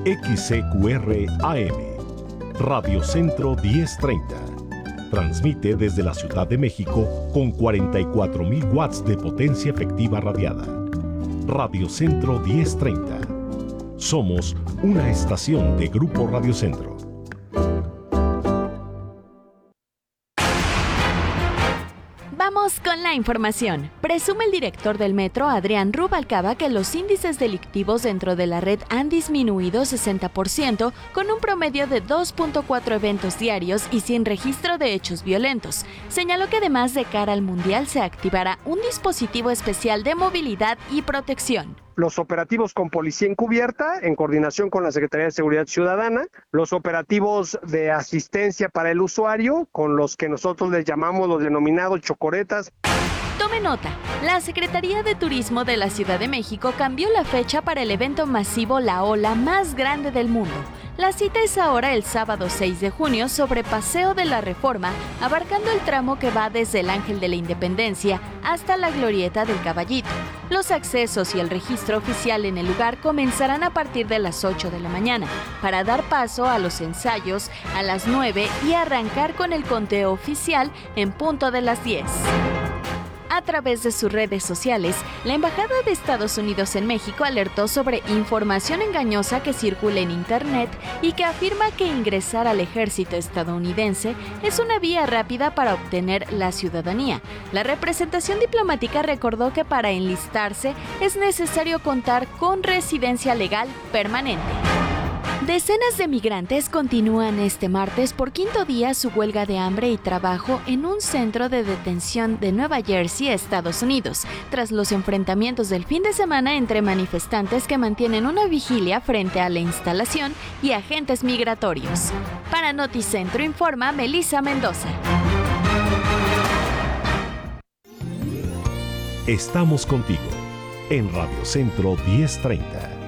XCQR AM, Radio Centro 1030. Transmite desde la Ciudad de México con 44.000 watts de potencia efectiva radiada. Radio Centro 1030. Somos una estación de Grupo Radio Centro. Vamos con la información. Presume el director del metro, Adrián Rubalcaba, que los índices delictivos dentro de la red han disminuido 60%, con un promedio de 2.4 eventos diarios y sin registro de hechos violentos. Señaló que además de cara al Mundial se activará un dispositivo especial de movilidad y protección. Los operativos con policía encubierta, en coordinación con la Secretaría de Seguridad Ciudadana, los operativos de asistencia para el usuario, con los que nosotros les llamamos los denominados chocoretas. Tome nota, la Secretaría de Turismo de la Ciudad de México cambió la fecha para el evento masivo La Ola más grande del mundo. La cita es ahora el sábado 6 de junio sobre Paseo de la Reforma, abarcando el tramo que va desde el Ángel de la Independencia hasta la Glorieta del Caballito. Los accesos y el registro oficial en el lugar comenzarán a partir de las 8 de la mañana, para dar paso a los ensayos a las 9 y arrancar con el conteo oficial en punto de las 10. A través de sus redes sociales, la Embajada de Estados Unidos en México alertó sobre información engañosa que circula en Internet y que afirma que ingresar al ejército estadounidense es una vía rápida para obtener la ciudadanía. La representación diplomática recordó que para enlistarse es necesario contar con residencia legal permanente. Decenas de migrantes continúan este martes por quinto día su huelga de hambre y trabajo en un centro de detención de Nueva Jersey, Estados Unidos, tras los enfrentamientos del fin de semana entre manifestantes que mantienen una vigilia frente a la instalación y agentes migratorios. Para Noticentro informa Melissa Mendoza. Estamos contigo en Radio Centro 1030.